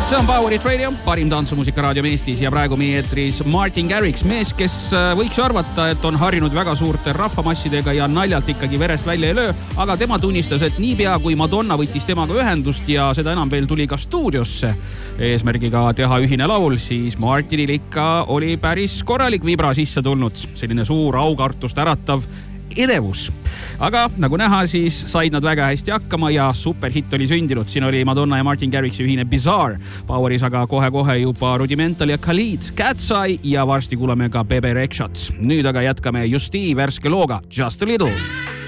See on Power Hit Radio, parim tantsumuusika raadio Eestis ja praegu meie eetris Martin Garrix, mees, kes võiks arvata, et on harjunud väga suurte rahvamassidega ja naljalt ikkagi verest välja ei löö, aga tema tunnistas, et niipea kui Madonna võttis temaga ühendust ja seda enam veel tuli ka stuudiosse eesmärgiga teha ühine laul, siis Martinil ikka oli päris korralik vibra sisse tulnud, selline suur aukartust äratav edevus. Aga nagu näha, siis said nad väga hästi hakkama ja superhitt oli sündinud. Siin oli Madonna ja Martin Garrixi ühine Bizarre. Poweris aga kohe-kohe juba Rudimental ja Khalid, Cat's Eye ja varsti kuuleme ka Bebe Rexhat. Nüüd aga jätkame Justi värske looga Just a Little.